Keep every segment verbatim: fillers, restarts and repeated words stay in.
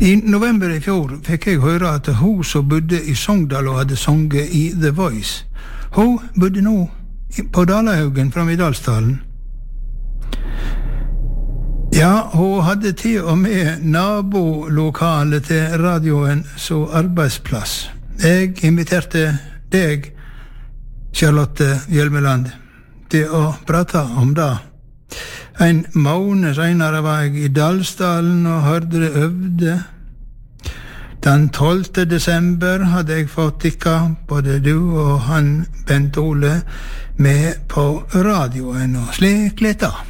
I november i fjor fikk jeg høre at hun som bodde i Sogndal og hadde sunget i The Voice, hun bodde nå på Dalahaugen fram i Dalsdalen. Ja, hun hadde til og med nabolokalet til radioen som arbeidsplass. Jeg inviterte deg, Charlotte Hjelmeland, til å prate om det. En måned senere var jeg i Dalsdalen og hørte det øvde. Den tolvte desember hadde jeg fått tikka både du og han Bent Ole med på radioen og slik litt da.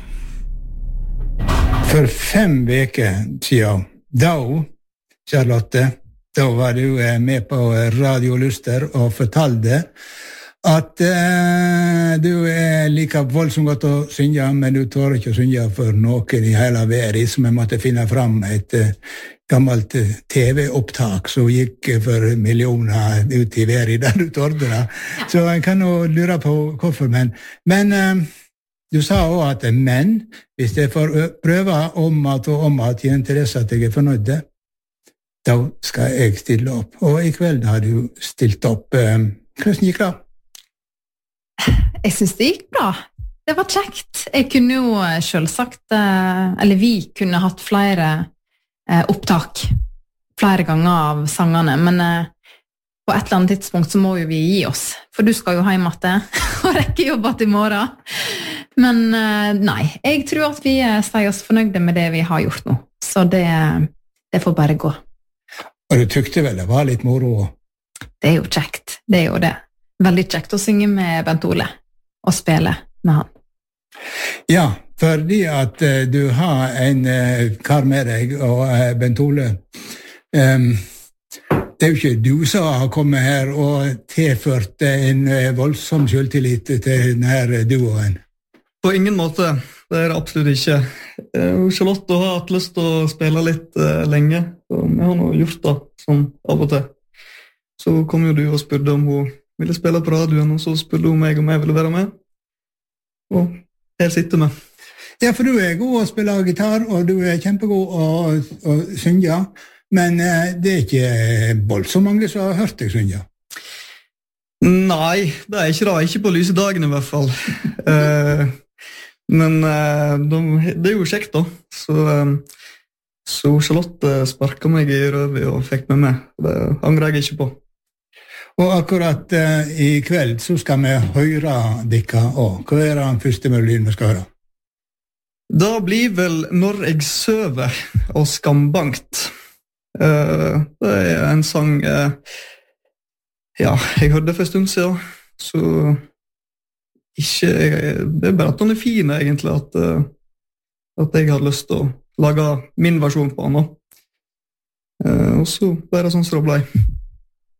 For fem veker siden, da, Charlotte, da var du med på Radio Luster og fortalte at uh, du er like voldsomt godt å synge, men du tør ikke å synge for noen i hele verden, så vi måtte finne fram et uh, gammelt uh, T V-opptak som gikk for millioner ut i verden, der du tørte det. Så jeg kan jo lure på hvorfor, men, men uh, du sa også at men, hvis jeg får prøve om at og om at jeg interesser at jeg er fornøyd, da skal jeg stille opp. Og i kveld har du stilt opp. Uh, hvordan gikk det? Jeg synes det gikk bra. Det var kjekt. Jeg kunne jo selvsagt, eller vi kunne hatt flere opptak, flere ganger av sangene, men på et eller annet tidspunkt så må jo vi gi oss, for du skal jo hjem etter og rekke jobba til morgen. Men nei, jeg tror at vi sier oss fornøyde med det vi har gjort nå, så det, det får bare gå. Og du tykte vel det var litt moro? Det er jo kjekt, det er jo det. Veldig kjekt å synge med Bent Ole og spille med han. Ja, fordi at uh, du har en uh, kar med deg, og uh, Bent Ole, um, det er jo ikke du som har kommet her og tilført en uh, voldsom selvtillit til denne duoen. På ingen måte, det er det absolutt ikke. Uh, Charlotte har hatt lyst til å spille litt uh, lenge, og vi har nå gjort det sånn av og til. Så kom jo du og spurte om hun ville spille på radioen, og så spurte hun meg om jeg ville være med. Og her sitter vi. Ja, for du er god å spille gitar, og du er kjempegod å, å synge, men eh, det er ikke voldsomt mange som har hørt deg synge. Nei, det er ikke det. Ikke på lyse dagen i hvert fall. uh, men uh, de, det er jo kjekt da. Så, um, så Charlotte sparket meg i røvet og fikk meg med. Det angrer jeg ikke på. Og akkurat uh, i kveld så skal vi høre dere også. Hva er den første melodien vi skal høre? Da blir vel Når jeg søver og Skambankt. Uh, det er en sang uh, ja, jeg hørte for en stund siden, så ikke, det er bare at den er fin egentlig, at, uh, at jeg har lyst til å lage min versjon på den. Uh, og så bare sånn som det ble.